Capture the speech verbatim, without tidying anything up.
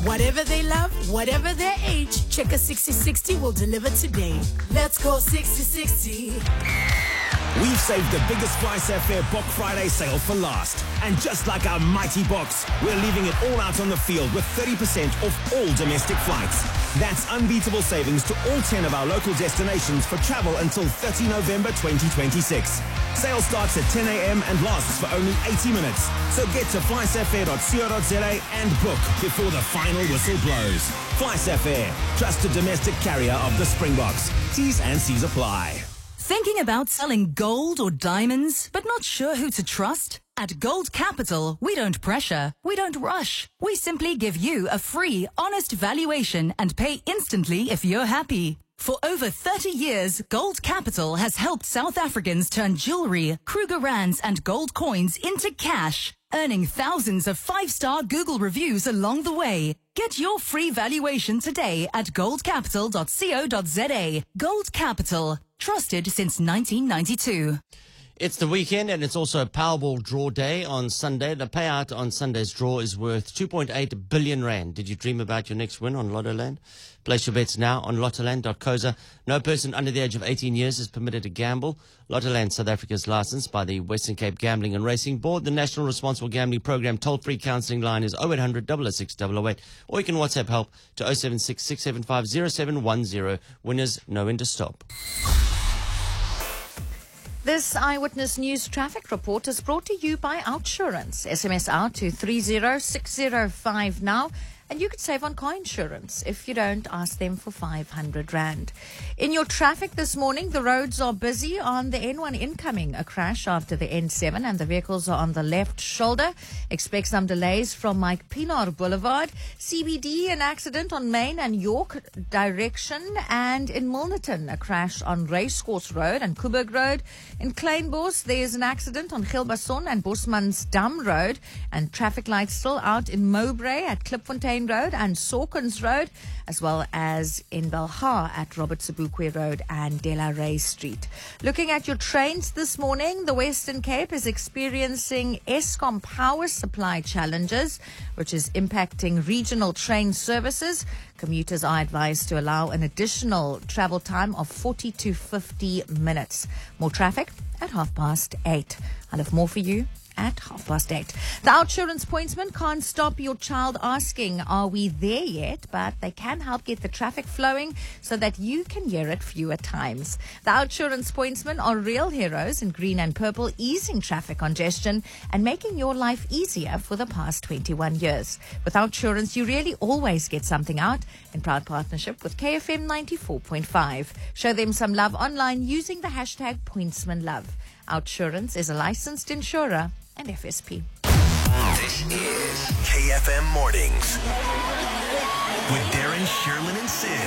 Whatever they love, whatever their age, Checker sixty sixty will deliver today. Let's go sixty sixty. We've saved the biggest FlySafair Book Friday sale for last. And just like our mighty box, we're leaving it all out on the field with thirty percent off all domestic flights. That's unbeatable savings to all ten of our local destinations for travel until thirtieth of November twenty twenty-six. Sale starts at ten a.m. and lasts for only eighty minutes. So get to flysafair dot co dot za and book before the final whistle blows. FlySafair, trusted domestic carrier of the Springboks. T's and C's apply. Thinking about selling gold or diamonds, but not sure who to trust? At Gold Capital, we don't pressure, we don't rush. We simply give you a free, honest valuation and pay instantly if you're happy. For over thirty years, Gold Capital has helped South Africans turn jewelry, Kruger Rands and gold coins into cash, earning thousands of five-star Google reviews along the way. Get your free valuation today at gold capital dot co dot za. Gold Capital, trusted since nineteen ninety-two. It's the weekend and it's also a Powerball draw day on Sunday. The payout on Sunday's draw is worth two point eight billion rand. Did you dream about your next win on Lottoland? Place your bets now on lottoland dot co dot za. No person under the age of eighteen years is permitted to gamble. Lottoland, South Africa's licensed by the Western Cape Gambling and Racing Board. The National Responsible Gambling Program toll-free counselling line is oh eight hundred, double oh six, double oh eight, or you can WhatsApp help to oh seven six, six seven five, oh seven one oh. Winners know when to stop. This Eyewitness News traffic report is brought to you by Outsurance. S M S out to three zero six zero five now, and you could save on car insurance. If you don't, ask them for five hundred rand. In your traffic this morning, the roads are busy on the N one incoming. A crash after the N seven, and the vehicles are on the left shoulder. Expect some delays from Mike Pinar Boulevard. C B D, an accident on Main and York direction. And in Milnerton, a crash on Racecourse Road and Coburg Road. In Kleinbos, there's an accident on Gilbason and Bosmansdam Road. And traffic lights still out in Mowbray at Klipfontein Road and Sawkins Road, as well as in Belhar at Robert Sobukwe Road and Delaray Street. Looking at your trains this morning, the Western Cape is experiencing Eskom power supply challenges, which is impacting regional train services. Commuters are advised to allow an additional travel time of forty to fifty minutes. More traffic at half past eight. I'll have more for you at half past eight. The Outsurance pointsman can't stop your child asking, are we there yet? But they can help get the traffic flowing so that you can hear it fewer times. The Outsurance pointsmen are real heroes in green and purple, easing traffic congestion and making your life easier for the past twenty-one years. With Outsurance, you really always get something out, in proud partnership with K F M ninety-four point five. Show them some love online using the hashtag pointsmanlove. Outsurance is a licensed insurer and F S P. This is K F M Mornings with Darren, Sherman, and Sid.